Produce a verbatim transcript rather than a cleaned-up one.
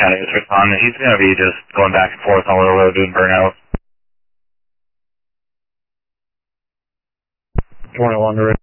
County is responding. He's going to be just going back and forth on Little Road doing burnout. twenty-one to